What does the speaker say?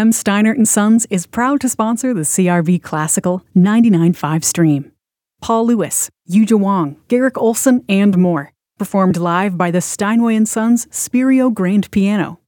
FM Steinert & Sons is proud to sponsor the CRV Classical 99.5 stream. Paul Lewis, Yuja Wong, Garrick Olson, and more. Performed live by the Steinway & Sons Spirio Grand Piano.